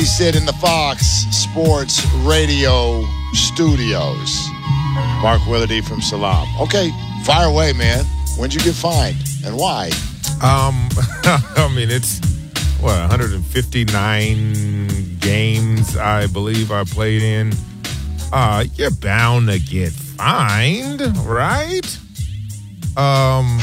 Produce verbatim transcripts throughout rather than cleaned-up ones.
sit in the Fox Sports Radio studios. Mark Willardy from Salam. Okay, fire away, man. When'd you get fined and why? Um, I mean, it's, what, one hundred fifty-nine games, I believe I played in. Uh, you're bound to get fined, right? Um,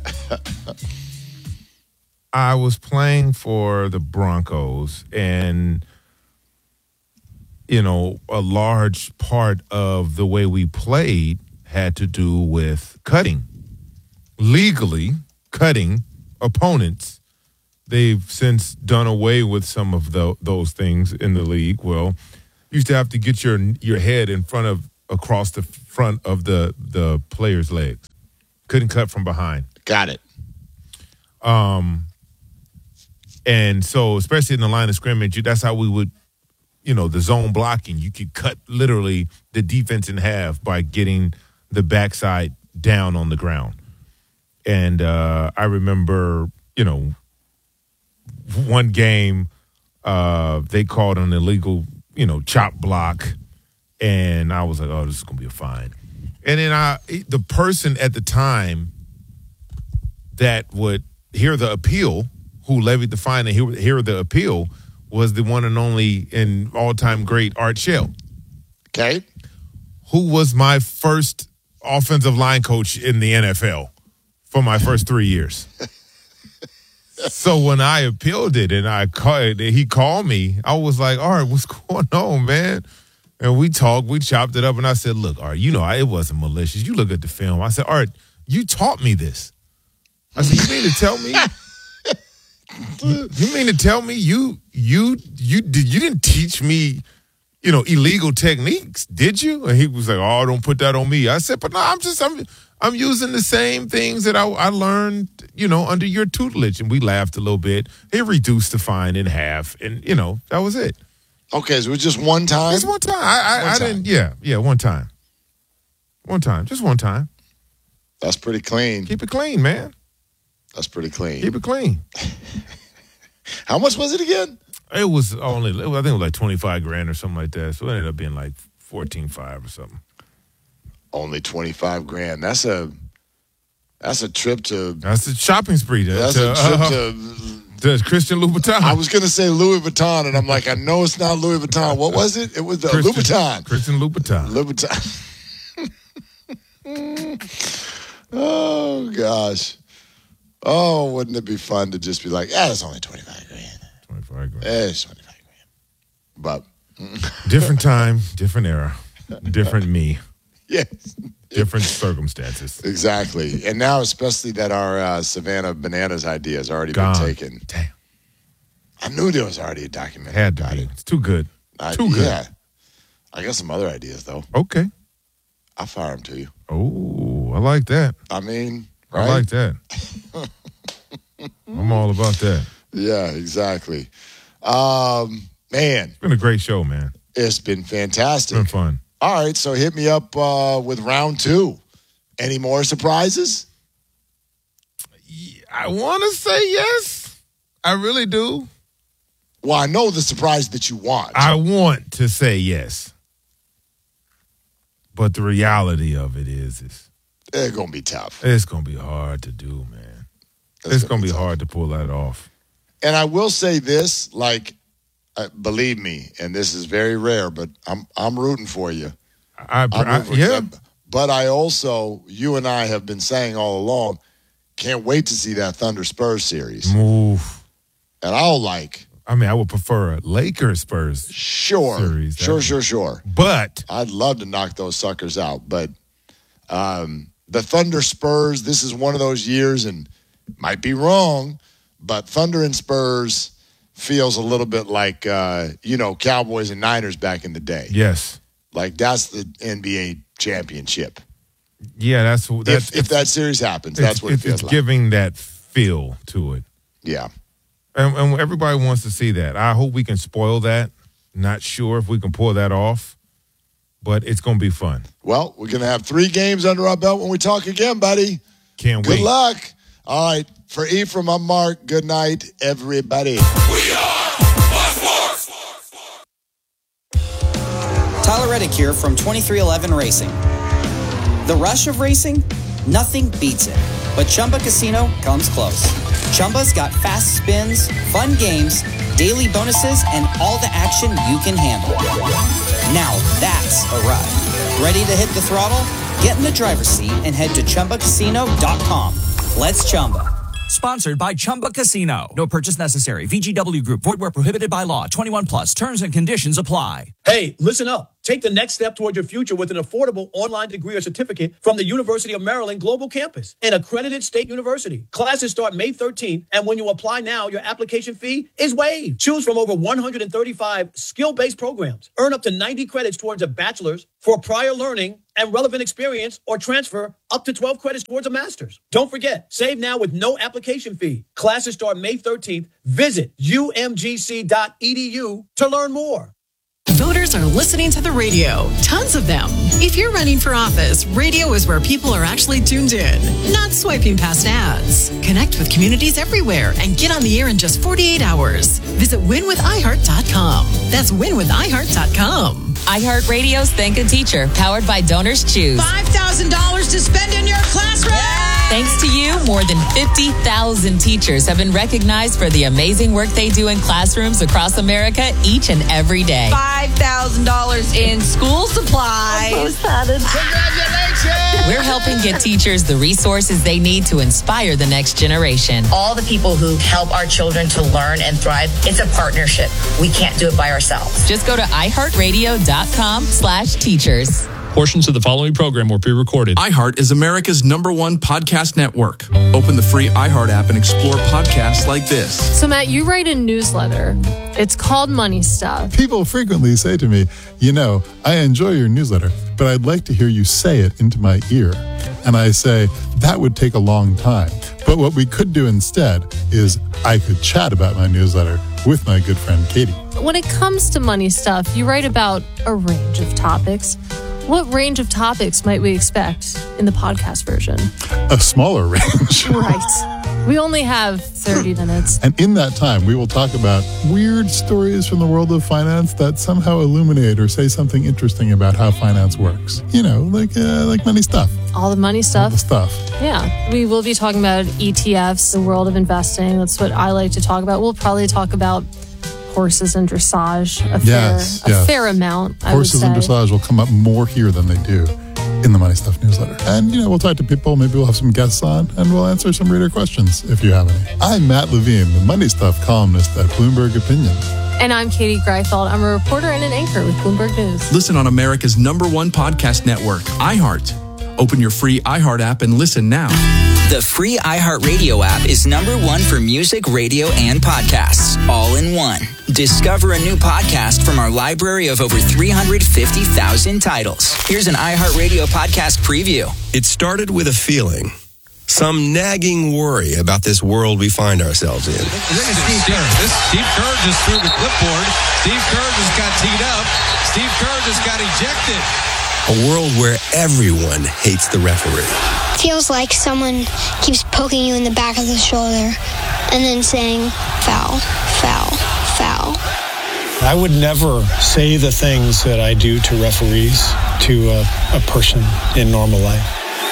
I was playing for the Broncos, and, you know, a large part of the way we played had to do with cutting. Legally cutting opponents. They've since done away with some of the, those things in the league. Well, you used to have to get your your head in front of, across the front of the, the player's legs. Couldn't cut from behind. Got it. Um, and so, especially in the line of scrimmage, that's how we would, you know, the zone blocking. You could cut literally the defense in half by getting the backside down on the ground. And uh, I remember, you know, one game uh, they called an illegal, you know, chop block, and I was like, oh, this is going to be a fine. And then I, the person at the time that would hear the appeal, who levied the fine and hear, hear the appeal, was the one and only and all-time great Art Shell. Okay. Who was my first offensive line coach in the N F L for my first three years. So when I appealed it and I called, he called me, I was like, Art, what's going on, man? And we talked, we chopped it up, and I said, look, Art, you know, it wasn't malicious. You look at the film. I said, Art, you taught me this. I said, you mean to tell me? You mean to tell me you you you did you didn't teach me, you know, illegal techniques, did you? And he was like, oh, don't put that on me. I said, but no, I'm just I'm I'm using the same things that I, I learned, you know, under your tutelage. And we laughed a little bit. He reduced the fine in half, and you know, that was it. Okay, so it was just one time? Just one time. I, I, one I time. didn't, yeah, yeah, one time. One time. Just one time. That's pretty clean. Keep it clean, man. That's pretty clean. Keep it clean. How much was it again? It was only, I think it was like twenty-five grand or something like that. So it ended up being like fourteen five or something. Only twenty-five grand. That's a, that's a trip to. That's a shopping spree. To, That's to, a trip uh, to. to Christian Louboutin. I was going to say Louis Vuitton, and I'm like, I know it's not Louis Vuitton. What was it? It was the Christian, Louboutin. Christian Louboutin. Louboutin. Oh, gosh. Oh, wouldn't it be fun to just be like, yeah, it's only twenty-five grand. twenty-five grand. Eh, it's twenty-five grand. But. Different time, different era, different me. Yes. Different circumstances. Exactly. And now, especially that our uh, Savannah Bananas idea has already Gone. been taken. Damn. I knew there was already a documentary. Had to about be. it. It's too good. I, Too good. Yeah. I got some other ideas, though. Okay. I'll fire them to you. Oh, I like that. I mean, right? I like that. I'm all about that. Yeah, exactly. Um, man. It's been a great show, man. It's been fantastic. It's been fun. All right, so hit me up uh, with round two. Any more surprises? I want to say yes. I really do. Well, I know the surprise that you want. I want to say yes. But the reality of it is, is It's going to be tough. it's going to be hard to do, man. It's, it's going to be, be hard to pull that off. And I will say this, like, uh, believe me, and this is very rare, but I'm I'm rooting for you. I, I'm I, rooting for yeah. you. But I also, you and I have been saying all along, can't wait to see that Thunder Spurs series. Move. And I'll like. I mean, I would prefer a Lakers Spurs sure, series. Sure, That'd sure, sure. But I'd love to knock those suckers out. But um, the Thunder Spurs, this is one of those years, and might be wrong, but Thunder and Spurs feels a little bit like, uh, you know, Cowboys and Niners back in the day. yes. Like, that's the N B A championship. Yeah, that's that's If, if that series happens, that's what it feels it's like. giving that feel to it. Yeah. And, and everybody wants to see that. I hope we can spoil that. Not sure if we can pull that off, but it's going to be fun. Well, we're going to have three games under our belt when we talk again, buddy. Can't Good wait. luck. All right. For Ephraim, I'm Mark. Good night, everybody. We are Fox Sports. Reddick here from twenty-three eleven Racing. The rush of racing? Nothing beats it. But Chumba Casino comes close. Chumba's got fast spins, fun games, daily bonuses, and all the action you can handle. Now that's a ride. Ready to hit the throttle? Get in the driver's seat and head to Chumba Casino dot com. Let's Chumba. Sponsored by Chumba Casino. No purchase necessary. V G W Group. Void where prohibited by law. twenty-one plus. Terms and conditions apply. Hey, listen up. Take the next step toward your future with an affordable online degree or certificate from the University of Maryland Global Campus, an accredited state university. Classes start May thirteenth, and when you apply now, your application fee is waived. Choose from over one hundred thirty-five skill-based programs. Earn up to ninety credits towards a bachelor's for prior learning and relevant experience, or transfer up to twelve credits towards a master's. Don't forget, save now with no application fee. Classes start May thirteenth. Visit U M G C dot E D U to learn more. Voters are listening to the radio. Tons of them. If you're running for office, radio is where people are actually tuned in, not swiping past ads. Connect with communities everywhere and get on the air in just forty-eight hours. Visit win with i heart dot com. That's win with i heart dot com. iHeartRadio's Thank a Teacher, powered by Donors Choose. five thousand dollars to spend in your classroom! Yeah! Thanks to you, more than fifty thousand teachers have been recognized for the amazing work they do in classrooms across America each and every day. five thousand dollars in school supplies. I'm so excited. Congratulations! We're helping get teachers the resources they need to inspire the next generation. All the people who help our children to learn and thrive, it's a partnership. We can't do it by ourselves. Just go to i heart radio dot com slash teachers. Portions of the following program were pre-recorded. iHeart is America's number one podcast network. Open the free iHeart app and explore podcasts like this. So, Matt, you write a newsletter. It's called Money Stuff. People frequently say to me, you know, I enjoy your newsletter, but I'd like to hear you say it into my ear. And I say, that would take a long time. But what we could do instead is I could chat about my newsletter with my good friend Katie. When it comes to money stuff, you write about a range of topics. What range of topics might we expect in the podcast version? A smaller range. Right. We only have thirty minutes. And in that time, we will talk about weird stories from the world of finance that somehow illuminate or say something interesting about how finance works. You know, like uh, like money stuff. All the money stuff. All the stuff. Yeah. We will be talking about E T Fs, the world of investing. That's what I like to talk about. We'll probably talk about horses and dressage a yes, fair, yes. a fair amount. I Horses would and say. dressage will come up more here than they do in the Money Stuff newsletter. And, you know, we'll talk to people. Maybe we'll have some guests on and we'll answer some reader questions if you have any. I'm Matt Levine, the Money Stuff columnist at Bloomberg Opinion. And I'm Katie Greifeld. I'm a reporter and an anchor with Bloomberg News. Listen on America's number one podcast network, iHeart. Open your free iHeart app and listen now. The free iHeartRadio app is number one for music, radio, and podcasts, all in one. Discover a new podcast from our library of over three hundred fifty thousand titles. Here's an iHeartRadio podcast preview. It started with a feeling, some nagging worry about this world we find ourselves in. This is Steve Kerr. This Steve Kerr just threw the clipboard. Steve Kerr just got teed up. Steve Kerr just got ejected. A world where everyone hates the referee. Feels like someone keeps poking you in the back of the shoulder and then saying, foul, foul, foul. I would never say the things that I do to referees to a, a person in normal life.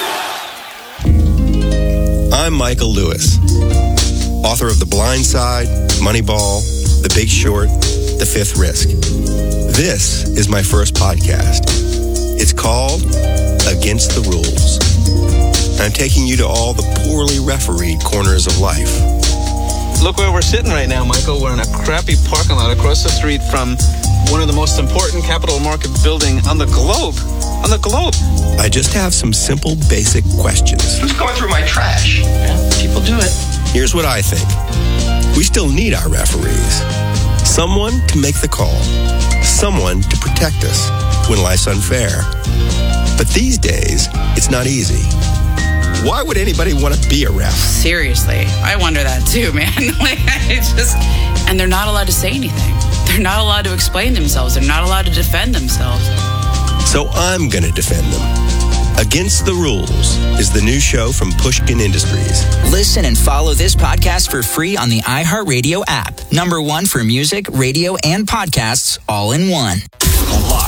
I'm Michael Lewis, author of The Blind Side, Moneyball, The Big Short, The Fifth Risk. This is my first podcast. It's called Against the Rules. I'm taking you to all the poorly refereed corners of life. Look where we're sitting right now, Michael. We're in a crappy parking lot across the street from one of the most important capital market building on the globe. On the globe. I just have some simple, basic questions. Who's going through my trash? Yeah, people do it. Here's what I think. We still need our referees. Someone to make the call. Someone to protect us when life's unfair. But these days, it's not easy. Why would anybody want to be a ref? Seriously, I wonder that too, man. Like, I just, and they're not allowed to say anything. They're not allowed to explain themselves. They're not allowed to defend themselves. So I'm going to defend them. Against the Rules is the new show from Pushkin Industries. Listen and follow this podcast for free on the iHeartRadio app. Number one for music, radio, and podcasts, all in one. Live. Live.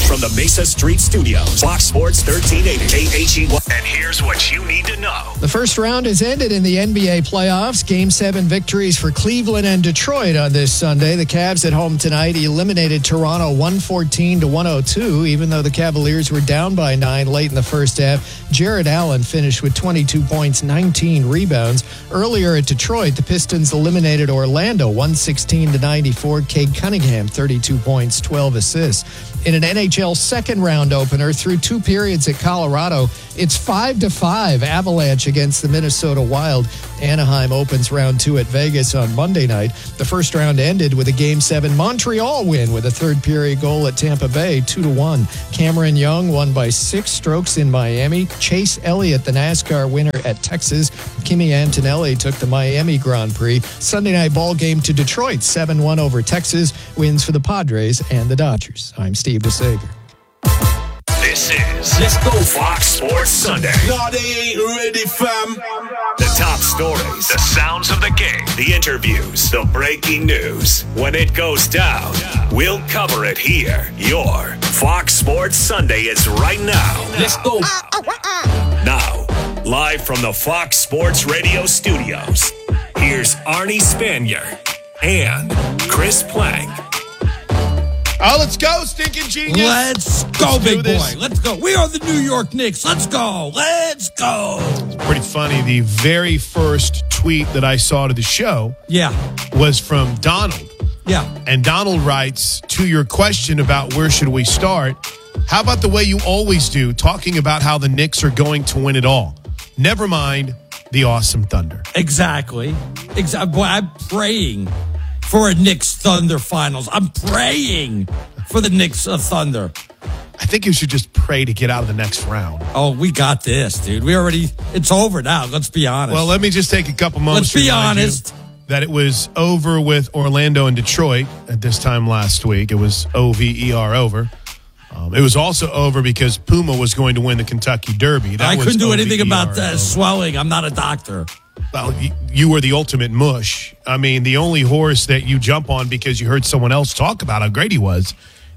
from the Mesa Street Studios, Fox Sports thirteen eighty K H E Y. And here's what you need to know. The first round has ended in the N B A playoffs. Game seven victories for Cleveland and Detroit on this Sunday. The Cavs at home tonight eliminated Toronto one fourteen to one oh two, even though the Cavaliers were down by nine late in the first half. Jared Allen finished with twenty-two points, nineteen rebounds. Earlier at Detroit, the Pistons eliminated Orlando one sixteen to ninety-four. Cade Cunningham, thirty-two points, twelve assists. In an N H L second round opener through two periods at Colorado, it's five to five Avalanche against the Minnesota Wild. Anaheim opens round two at Vegas on Monday night. The first round ended with a game seven Montreal win with a third period goal at Tampa Bay, two to one. Cameron Young won by six strokes in Miami. Chase Elliott, the NASCAR winner at Texas. Kimi Antonelli took the Miami Grand Prix. Sunday night ball game to Detroit, seven one over Texas. Wins for the Padres and the Dodgers. I'm Steve DeSager. This is Let's Go Fox Sports Sunday. No, they ain't ready, fam. The top stories, the sounds of the game, the interviews, the breaking news. When it goes down, we'll cover it here. Your Fox Sports Sunday is right now. Let's go. Now, live from the Fox Sports Radio studios, here's Arnie Spanier and Chris Plank. Oh, let's go, stinking genius. Let's go, let's big boy. Let's go. We are the New York Knicks. Let's go. Let's go. It's pretty funny. The very first tweet that I saw to the show yeah. was from Donald. Yeah. And Donald writes, to your question about where should we start, how about the way you always do, talking about how the Knicks are going to win it all? Never mind the awesome Thunder. Exactly. Exactly. Boy, I'm praying for a Knicks Thunder finals. I'm praying for the Knicks uh, Thunder. I think you should just pray to get out of the next round. Oh, we got this, dude. We already, it's over now. Let's be honest. Well, let me just take a couple moments Let's be to remind honest. you that it was over with Orlando and Detroit at this time last week. It was O V E R over. Um, it was also over because Puma was going to win the Kentucky Derby. That I was couldn't do O V E R anything about over. that swelling. I'm not a doctor. Well, you, you were the ultimate mush. I mean, the only horse that you jump on because you heard someone else talk about how great he was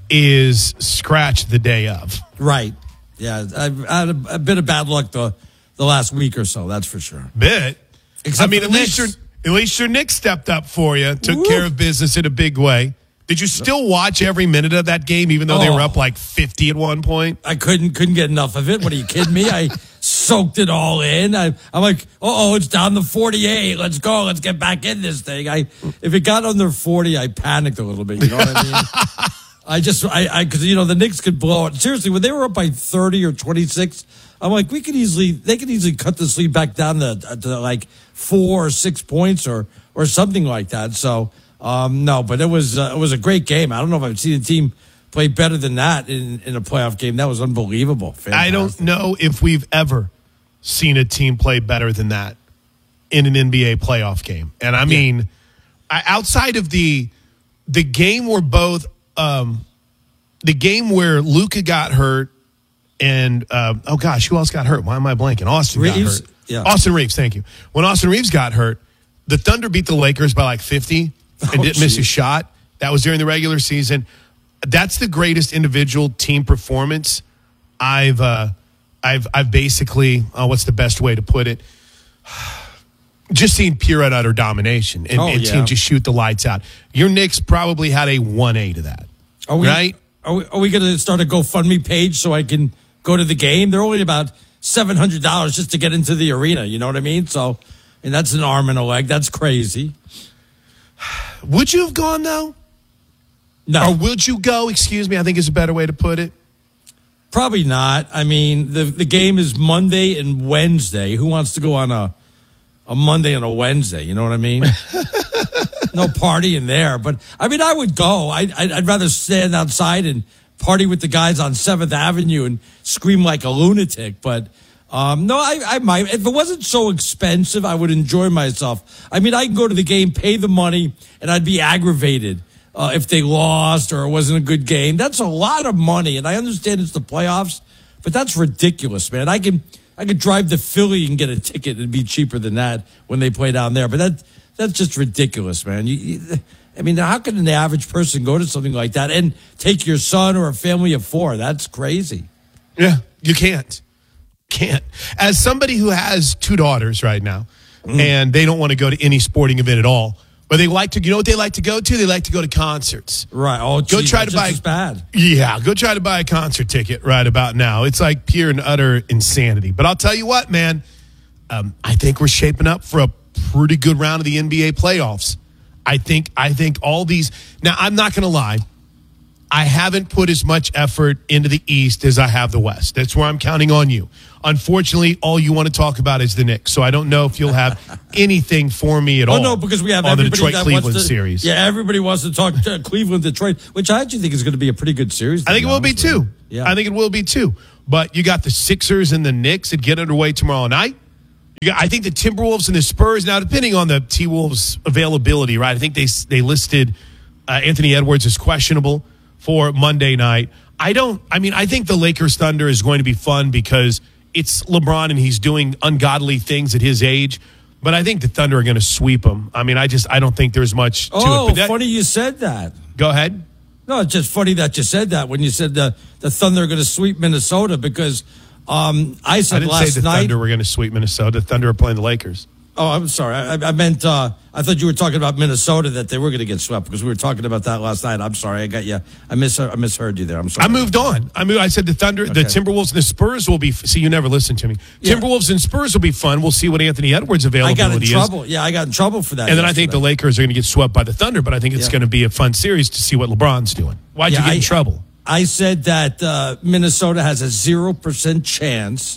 is scratch the day of. Right. Yeah, I've had a, a bit of bad luck the the last week or so, that's for sure. Bit? Except I mean, for at the least, your, Knicks. at least your Knicks stepped up for you, took Woo. care of business in a big way. Did you still watch every minute of that game, even though oh. they were up like fifty at one point? I couldn't couldn't get enough of it. What, are you kidding me? I soaked it all in. I, I'm like, uh-oh, it's down to forty-eight. Let's go. Let's get back in this thing. I If it got under forty, I panicked a little bit. You know what I mean? I just, I, I, because, you know, the Knicks could blow it. Seriously, when they were up by thirty or twenty-six, I'm like, we could easily, they could easily cut this lead back down to, to like four or six points or, or something like that. So, Um, no, but it was uh, it was a great game. I don't know if I've seen a team play better than that in, in a playoff game. That was unbelievable. Fantastic. I don't know if we've ever seen a team play better than that in an N B A playoff game. And I mean, yeah. I, outside of the the game where both um, the game where Luka got hurt and uh, oh gosh, who else got hurt? Why am I blanking? Austin Reeves? got hurt. Yeah. Austin Reeves, thank you. When Austin Reeves got hurt, the Thunder beat the Lakers by like fifty. And oh, didn't miss a geez. shot. That was during the regular season. That's the greatest individual team performance I've uh, I've I've basically uh, what's the best way to put it? Just seen pure and utter domination and, oh, and yeah. team just shoot the lights out. Your Knicks probably had a one A to that. Are we, right? Are we, are we going to start a GoFundMe page so I can go to the game? They're only about seven hundred dollars just to get into the arena. You know what I mean? So, and that's an arm and a leg. That's crazy. Would you have gone, though? No. Or would you go, excuse me, I think is a better way to put it. Probably not. I mean, the the game is Monday and Wednesday. Who wants to go on a a Monday and a Wednesday? You know what I mean? No partying there. But, I mean, I would go. I, I'd, I'd rather stand outside and party with the guys on seventh Avenue and scream like a lunatic. But, Um, no, I, I might. If it wasn't so expensive, I would enjoy myself. I mean, I can go to the game, pay the money, and I'd be aggravated uh, if they lost or it wasn't a good game. That's a lot of money, and I understand it's the playoffs, but that's ridiculous, man. I can I could drive to Philly and get a ticket and be cheaper than that when they play down there, but that that's just ridiculous, man. You, you, I mean, how can an average person go to something like that and take your son or a family of four? That's crazy. Yeah, you can't. Can't. As somebody who has two daughters right now, mm. and they don't want to go to any sporting event at all, but they like to, you know what they like to go to? They like to go to concerts. Right. Oh, go geez, try to buy. Just as bad. Yeah, go try to buy a concert ticket right about now. It's like pure and utter insanity. But I'll tell you what, man, um, I think we're shaping up for a pretty good round of the N B A playoffs. I think. I think all these. Now, I'm not going to lie. I haven't put as much effort into the East as I have the West. That's where I'm counting on you. Unfortunately, all you want to talk about is the Knicks. So I don't know if you'll have anything for me at oh, all. Oh, no, because we have on the everybody Detroit-Cleveland to, series. Yeah, everybody wants to talk to Cleveland-Detroit, which I actually think is going to be a pretty good series. I think it will be, too. Yeah. I think it will be, too. But you got the Sixers and the Knicks that get underway tomorrow night. You got, I think the Timberwolves and the Spurs, now depending on the T-Wolves availability, right? I think they, they listed uh, Anthony Edwards as questionable for Monday night. I don't, I mean, I think the Lakers Thunder is going to be fun because it's LeBron and he's doing ungodly things at his age. But I think the Thunder are going to sweep them. I mean, I just, I don't think there's much to oh, it. Oh, that, funny you said that. Go ahead. No, it's just funny that you said that when you said the, the Thunder are going to sweep Minnesota because um, I said I didn't last say the night. Thunder were going to sweep Minnesota. The Thunder are playing the Lakers. Oh, I'm sorry. I, I meant, uh, I thought you were talking about Minnesota, that they were going to get swept because we were talking about that last night. I'm sorry. I got you. I, mis- I misheard you there. I'm sorry. I moved on. I moved, I said the Thunder, okay. the Timberwolves and the Spurs will be, see, you never listened to me. Yeah. Timberwolves and Spurs will be fun. We'll see what Anthony Edwards' availability is. I got in trouble. Is. Yeah, I got in trouble for that. And then yesterday. I think the Lakers are going to get swept by the Thunder, but I think it's yeah. going to be a fun series to see what LeBron's doing. Why'd yeah, you get I, in trouble? I said that uh, Minnesota has a zero percent chance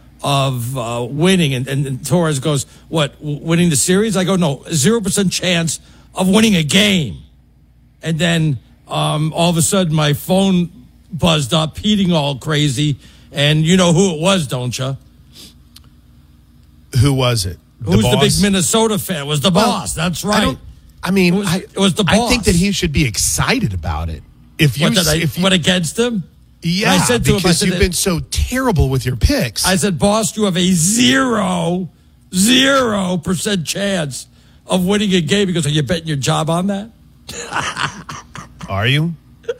of uh, winning, and, and, and Torres goes, what, winning the series? I go, no, zero percent chance of winning a game. And then um, all of a sudden my phone buzzed up, heating all crazy, and you know who it was, don't you? Who was it? The Who's boss? The big Minnesota fan? It was the well, boss. That's right. I, I mean, it was, I, it was the boss. I think that he should be excited about it. If you, what, did I, if you went against him? Yeah, I said to because him, I said, you've been so terrible with your picks. I said, boss, you have a zero, zero percent chance of winning a game. Because are you betting your job on that? Are you?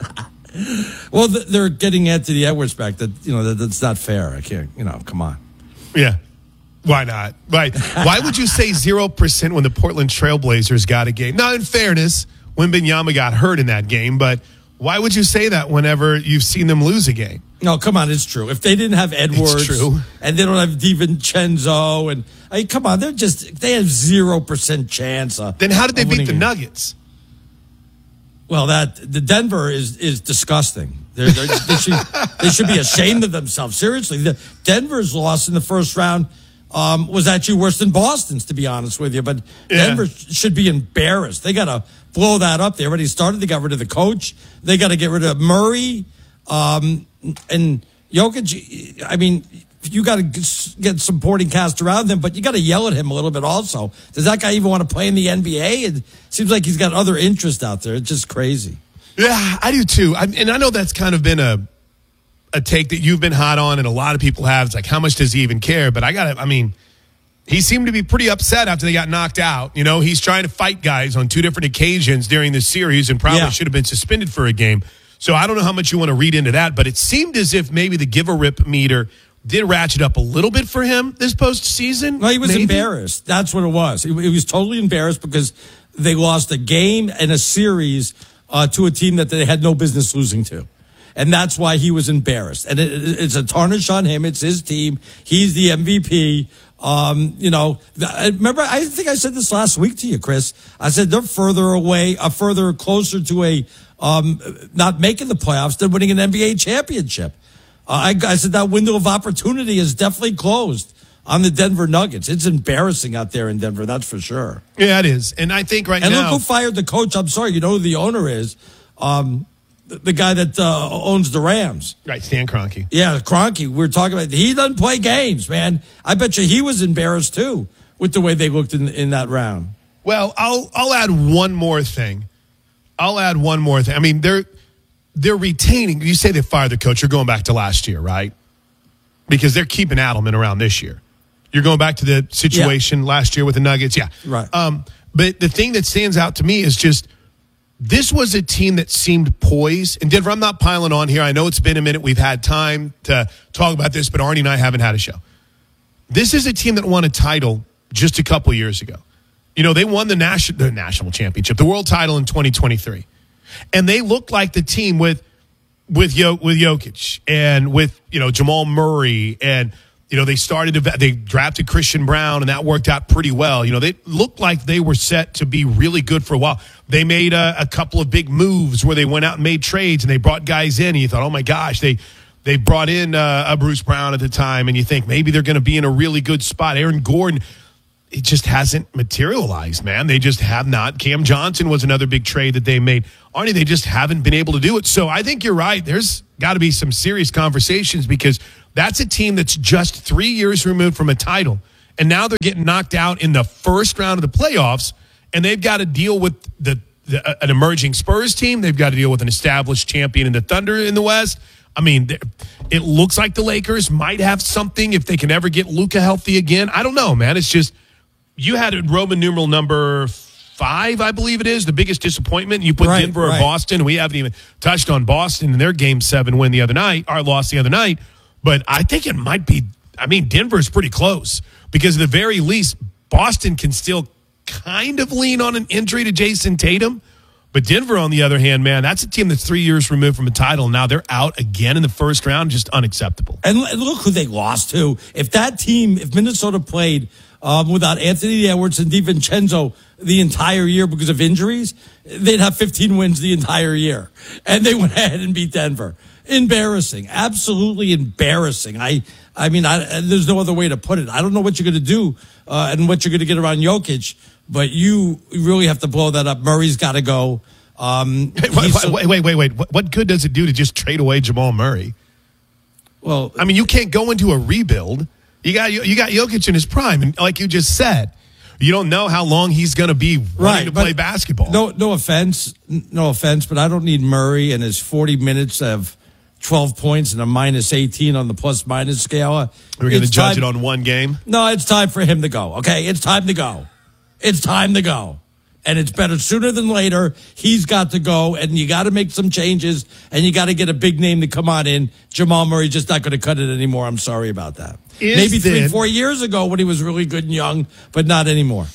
Well, they're getting Anthony Edwards back. That you know that, that's not fair. I can't. You know, come on. Yeah. Why not? Right. Why would you say zero percent when the Portland Trailblazers got a game? Now, in fairness, Wembanyama got hurt in that game, but why would you say that whenever you've seen them lose a game? No, come on, it's true. If they didn't have Edwards, it's true. And they don't have DiVincenzo, and I mean, come on, they're just they have zero percent chance. Of, then how did they beat the Nuggets? Well, that the Denver is is disgusting. They're, they're, they, should, they should be ashamed of themselves. Seriously, the Denver's loss in the first round um, was actually worse than Boston's, to be honest with you. But yeah. Denver should be embarrassed. They got to blow that up. They already started. They got rid of the coach. They got to get rid of Murray um, and Jokic. I mean, you got to get supporting cast around them, but you got to yell at him a little bit also. Does that guy even want to play in the N B A? It seems like he's got other interests out there. It's just crazy. Yeah, I do too. I, and I know that's kind of been a a take that you've been hot on, and a lot of people have. It's like, how much does he even care? But I got to, I mean, he seemed to be pretty upset after they got knocked out. You know, he's trying to fight guys on two different occasions during this series and probably yeah. should have been suspended for a game. So I don't know how much you want to read into that, but it seemed as if maybe the give-a-rip meter did ratchet up a little bit for him this postseason. No, he was maybe? embarrassed. That's what it was. He, he was totally embarrassed because they lost a game and a series uh, to a team that they had no business losing to. And that's why he was embarrassed. And it, it's a tarnish on him. It's his team. He's the M V P. Um, you know, remember, I think I said this last week to you, Chris. I said they're further away, uh, further closer to a um, not making the playoffs than winning an N B A championship. Uh, I, I said that window of opportunity is definitely closed on the Denver Nuggets. It's embarrassing out there in Denver, that's for sure. Yeah, it is. And I think right and now... And look who fired the coach. I'm sorry, you know who the owner is? Um, the, the guy that uh, owns the Rams. Right, Stan Kroenke. Yeah, Kroenke. We were talking about... He doesn't play games, man. I bet you he was embarrassed, too, with the way they looked in, in that round. Well, I'll I'll add one more thing. I'll add one more thing. I mean, they're... They're retaining. You say they fired the coach. You're going back to last year, right? Because they're keeping Adelman around this year. You're going back to the situation yeah. last year with the Nuggets. Yeah. Right. Um, but the thing that stands out to me is just this was a team that seemed poised. And Denver, I'm not piling on here. I know it's been a minute. We've had time to talk about this, but Arnie and I haven't had a show. This is a team that won a title just a couple years ago. You know, they won the national, the national championship, the world title in twenty twenty-three. And they looked like the team with with Yo, with Jokic and with, you know, Jamal Murray. And, you know, they started, to, they drafted Christian Brown, and that worked out pretty well. You know, they looked like they were set to be really good for a while. They made a, a couple of big moves where they went out and made trades, and they brought guys in, and you thought, oh, my gosh, they they brought in uh, a Bruce Brown at the time, and you think maybe they're going to be in a really good spot. Aaron Gordon, it just hasn't materialized, man. They just have not. Cam Johnson was another big trade that they made. Arnie, they just haven't been able to do it. So I think you're right. There's got to be some serious conversations, because that's a team that's just three years removed from a title. And now they're getting knocked out in the first round of the playoffs, and they've got to deal with the, the uh, an emerging Spurs team. They've got to deal with an established champion in the Thunder in the West. I mean, it looks like the Lakers might have something if they can ever get Luka healthy again. I don't know, man. It's just, you had a Roman numeral number five, I believe it is, the biggest disappointment. You put right, Denver or right. Boston. We haven't even touched on Boston in their game seven win the other night, or loss the other night. But I think it might be, I mean, Denver's pretty close, because at the very least, Boston can still kind of lean on an injury to Jason Tatum. But Denver, on the other hand, man, that's a team that's three years removed from a title. Now they're out again in the first round. Just unacceptable. And look who they lost to. If that team, if Minnesota played um, without Anthony Edwards and DiVincenzo the entire year because of injuries, they'd have fifteen wins the entire year. And they went ahead and beat Denver. Embarrassing. Absolutely embarrassing. I I mean, I, there's no other way to put it. I don't know what you're going to do uh, and what you're going to get around Jokic, but you really have to blow that up. Murray's got to go. Um, wait, wait, wait, wait, wait. What good does it do to just trade away Jamal Murray? Well, I mean, you can't go into a rebuild. You got you got Jokic in his prime, and like you just said, you don't know how long he's going to be wanting right, to play basketball. No, no offense, no offense, but I don't need Murray and his forty minutes of twelve points and a minus eighteen on the plus minus scale. We're going to judge time, it on one game. No, it's time for him to go. Okay, it's time to go. It's time to go. And it's better sooner than later. He's got to go, and you got to make some changes, and you got to get a big name to come on in. Jamal Murray just not going to cut it anymore. I'm sorry about that. Is Maybe three, then, four years ago when he was really good and young, but not anymore.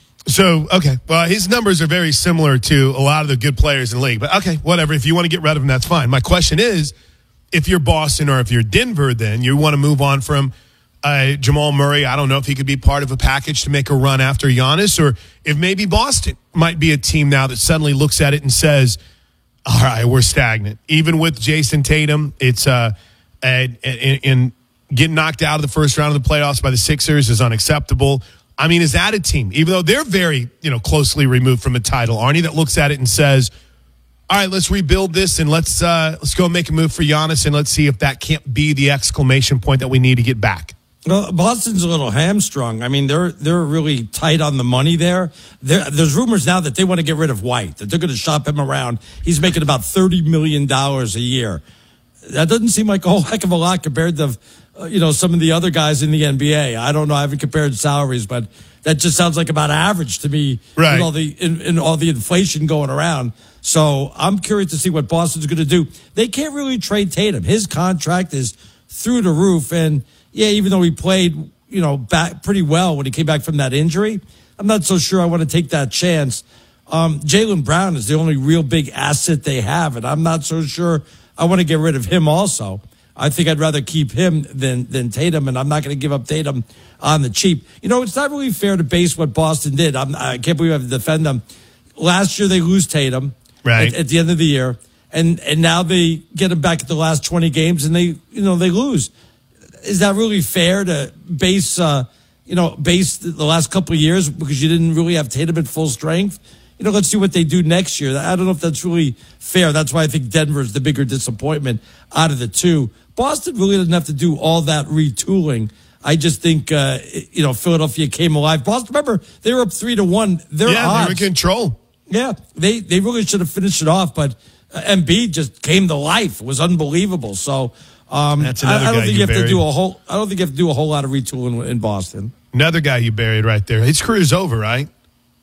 So, okay. Well, his numbers are very similar to a lot of the good players in the league. But, okay, whatever. If you want to get rid of him, that's fine. My question is, if you're Boston or if you're Denver, then you want to move on from uh, Jamal Murray. I don't know if he could be part of a package to make a run after Giannis, or if maybe Boston might be a team now that suddenly looks at it and says, all right, we're stagnant. Even with Jason Tatum, it's uh, and, and, and getting knocked out of the first round of the playoffs by the Sixers is unacceptable. I mean, is that a team, even though they're very, you know, closely removed from a title, Arnie, that looks at it and says, all right, let's rebuild this and let's uh, let's go make a move for Giannis, and let's see if that can't be the exclamation point that we need to get back. Well, Boston's a little hamstrung. I mean, they're they're really tight on the money there. there. There's rumors now that they want to get rid of White, that they're going to shop him around. He's making about thirty million dollars a year. That doesn't seem like a whole heck of a lot compared to, uh, you know, some of the other guys in the N B A. I don't know. I haven't compared salaries, but that just sounds like about average to me. Right. In all the, in, in all the inflation going around. So I'm curious to see what Boston's going to do. They can't really trade Tatum. His contract is through the roof, and yeah, even though he played, you know, back pretty well when he came back from that injury, I'm not so sure I want to take that chance. Um, Jaylen Brown is the only real big asset they have, and I'm not so sure I want to get rid of him also. I think I'd rather keep him than than Tatum, and I'm not going to give up Tatum on the cheap. You know, it's not really fair to base what Boston did. I'm, I can't believe I have to defend them. Last year they lose Tatum right at, at the end of the year, and and now they get him back at the last twenty games, and they you know they lose. Is that really fair to base, uh, you know, base the last couple of years because you didn't really have Tatum at full strength? You know, let's see what they do next year. I don't know if that's really fair. That's why I think Denver is the bigger disappointment out of the two. Boston really doesn't have to do all that retooling. I just think, uh, you know, Philadelphia came alive. Boston, remember, they were up three to one. They're yeah, odds. they were in control. Yeah, they, they really should have finished it off, but uh, Embiid just came to life. It was unbelievable. So, Um, That's another I, I don't guy think you you have buried. to do a whole. I don't think you have to do a whole lot of retooling in Boston. Another guy you buried right there. His career's over, right?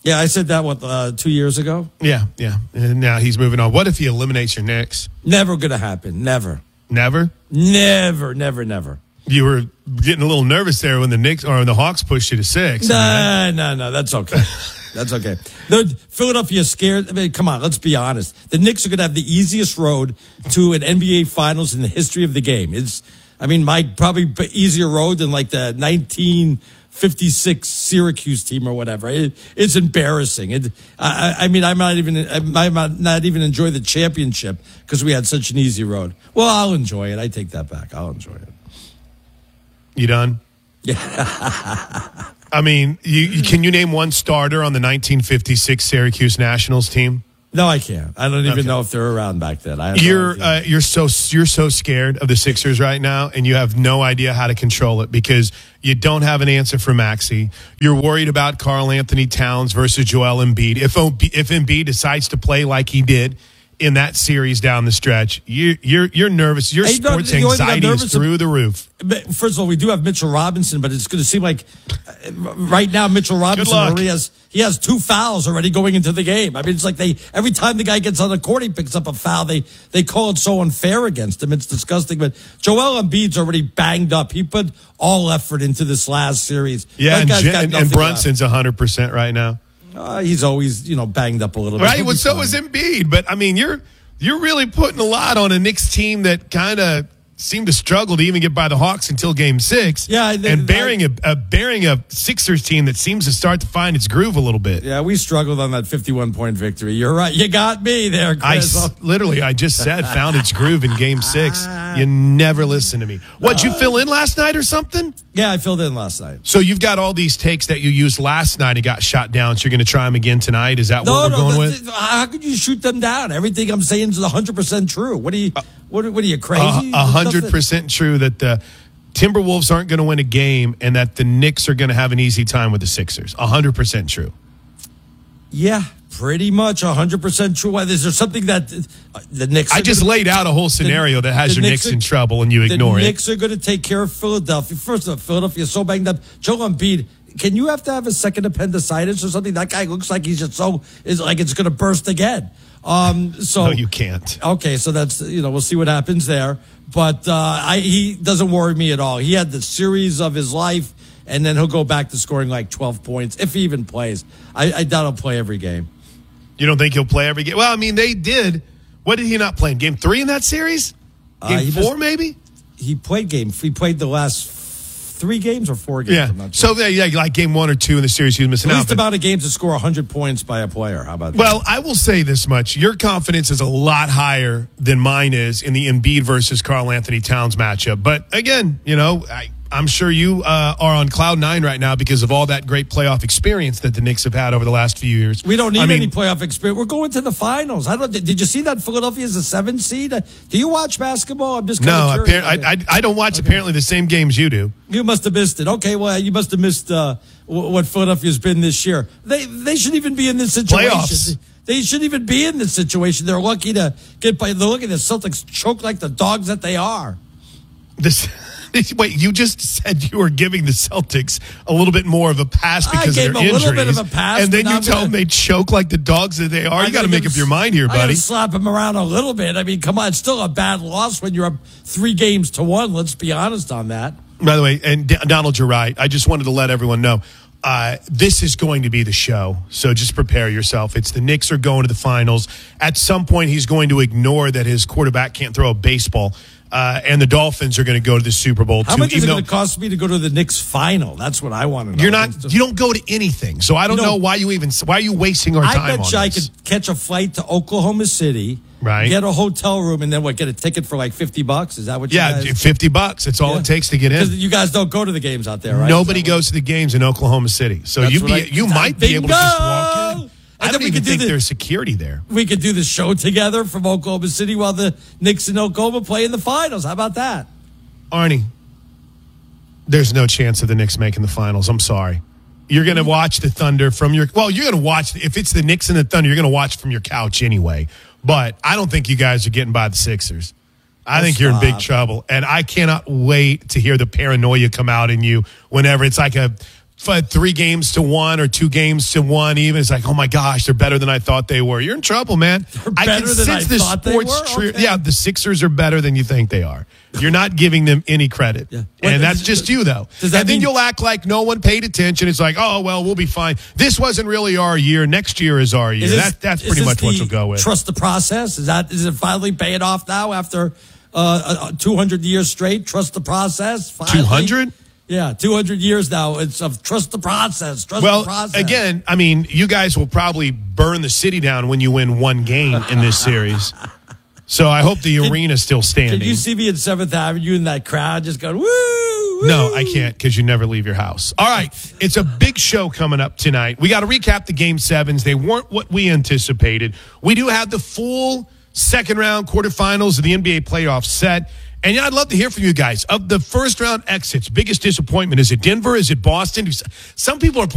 Yeah, I said that, what, uh, two years ago? Yeah, yeah. And now he's moving on. What if he eliminates your Knicks? Never going to happen. Never. Never? Never, never, never. You were getting a little nervous there when the Knicks or the Hawks pushed you to six. No, no, no. That's okay. That's okay. The Philadelphia's scared. I mean, come on, let's be honest. The Knicks are going to have the easiest road to an N B A Finals in the history of the game. It's, I mean, my probably easier road than like the nineteen fifty-six Syracuse team or whatever. It, it's embarrassing. It, I, I mean, I might even I might not even enjoy the championship because we had such an easy road. Well, I'll enjoy it. I take that back. I'll enjoy it. You done? Yeah. I mean, you, you, can you name one starter on the nineteen fifty-six Syracuse Nationals team? No, I can't. I don't even Okay. know if they're around back then. I have You're no uh, you're so you're so scared of the Sixers right now, and you have no idea how to control it because you don't have an answer for Maxey. You're worried about Karl Anthony Towns versus Joel Embiid. If if Embiid decides to play like he did in that series down the stretch, you, you're you're nervous. Your Hey, sports no, the only thing I'm anxiety is nervous through ab- the roof. First of all, we do have Mitchell Robinson, but it's going to seem like uh, right now Mitchell Robinson luck. already has he has two fouls already going into the game. I mean, it's like they every time the guy gets on the court, he picks up a foul. They they call it so unfair against him. It's disgusting. But Joel Embiid's already banged up. He put all effort into this last series. Yeah, That and, guy's Jen- got and, nothing Brunson's one hundred percent right now. left. Uh, he's always you know banged up a little bit. Right, He'll well, be so fine. is Embiid. But, I mean, you're you're really putting a lot on a Knicks team that kind of seemed to struggle to even get by the Hawks until Game Six. Yeah, I- and bearing a, a bearing a Sixers team that seems to start to find its groove a little bit. Yeah, we struggled on that fifty-one point victory. You're right. You got me there, I Chris. s- literally, I just said, found its groove in Game Six. You never listen to me. What, you fill in last night or something? Yeah, I filled in last night. So you've got all these takes that you used last night and got shot down. So you're going to try them again tonight? Is that what we're going the- with? the- how could you shoot them down? Everything I'm saying is one hundred percent true. What are you, what, what are you, crazy? A hundred percent true that the Timberwolves aren't going to win a game and that the Knicks are going to have an easy time with the Sixers. A hundred percent true. Yeah, pretty much one hundred percent true. Why, is there something that uh, the Knicks I are just gonna- laid out a whole scenario the- that has the your Knicks Knicks are- in trouble and you ignore the it. Knicks are going to take care of Philadelphia. First of all, Philadelphia is so banged up. Joel Embiid, can you have to have a second appendicitis or something? That guy looks like he's just so, is like it's going to burst again. Um, so No, you can't. Okay, so that's, you know, we'll see what happens there. But uh, I, he doesn't worry me at all. He had the series of his life, and then he'll go back to scoring like twelve points, if he even plays. I, I doubt he'll play every game. You don't think he'll play every game? Well, I mean, they did. What did he not play in game three in that series? Game Uh, he four, missed- maybe? He played game. He played the last three games or four games. Yeah. I'm not sure. So, yeah, yeah, like game one or two in the series, he was missing The out. least but- amount of games to score one hundred points by a player. How about that? Well, I will say this much. Your confidence is a lot higher than mine is in the Embiid versus Karl Anthony Towns matchup. But again, you know, I, I'm sure you uh, are on cloud nine right now because of all that great playoff experience that the Knicks have had over the last few years. We don't need I mean, any playoff experience. We're going to the finals. I don't. Did you see that Philadelphia is a seven seed? Do you watch basketball? I'm just kind No, of curious. appar- I, I, I don't watch apparently the same games you do. You must have missed it. Okay, well, you must have missed uh, wh- what Philadelphia's been this year. They they shouldn't even be in this situation. Playoffs. They shouldn't even be in this situation. They're lucky to get by. They're lucky the Celtics choke like the dogs that they are. This. Wait, you just said you were giving the Celtics a little bit more of a pass I because gave of their them a injuries. little bit of a pass, and then but you I'm tell gonna- them they choke like the dogs that they are. I You got to gotta make give up your them- mind here, I gotta buddy. slap them around a little bit. I mean, come on, it's still a bad loss when you're up three games to one. Let's be honest on that. By the way, and D- Donald, you're right. I just wanted to let everyone know uh, this is going to be the show. So just prepare yourself. It's the Knicks are going to the finals. At some point, he's going to ignore that his quarterback can't throw a baseball. Uh, and the Dolphins are going to go to the Super Bowl How too. much is it even going to though cost me to go to the Knicks final? That's what I want to know. You're not. You don't go to anything. So I don't You know- know why you even. Why are you wasting our I time bet on you I this? could catch a flight to Oklahoma City, Right. get a hotel room, and then what? Get a ticket for like fifty bucks? Is that what? You Yeah, guys, fifty bucks. That's all Yeah. it takes to get in. Because you guys don't go to the games out there, right? Nobody Is that what- goes to the games in Oklahoma City. So That's you what be, I- you might be able to just walk in. Bingo! I And don't then we even could do think the- there's security there. We could do the show together from Oklahoma City while the Knicks and Oklahoma play in the finals. How about that? Arnie, there's no chance of the Knicks making the finals. I'm sorry. You're going to watch the Thunder from your – well, you're going to watch – if it's the Knicks and the Thunder, you're going to watch from your couch anyway. But I don't think you guys are getting by the Sixers. I Oh, think you're in big stop. trouble. And I cannot wait to hear the paranoia come out in you whenever it's like a for three games to one or two games to one even. It's like, oh my gosh, they're better than I thought they were. You're in trouble, man. I can sense I the sports tree. Okay. Yeah, the Sixers are better than you think they are. You're not giving them any credit. Yeah. Well, and that's just you, though. And then mean- you'll act like no one paid attention. It's like, oh, well, we'll be fine. This wasn't really our year. Next year is our year. Is this, that, that's pretty much what you'll go with. Trust the process? Is that is it finally paying off now after uh, two hundred years straight? Trust the process? two hundred? Yeah, two hundred years now. It's of trust the process. Trust well, the process. Again, I mean, you guys will probably burn the city down when you win one game in this series. So I hope the arena's still standing. Did you see me in seventh Avenue in that crowd just going, woo, woo? No, I can't because you never leave your house. All right, it's a big show coming up tonight. We got to recap the Game sevens. They weren't what we anticipated. We do have the full second round quarterfinals of the N B A playoffs set. And yeah, I'd love to hear from you guys. Of the first round exits, biggest disappointment, is it Denver? Is it Boston? Some people are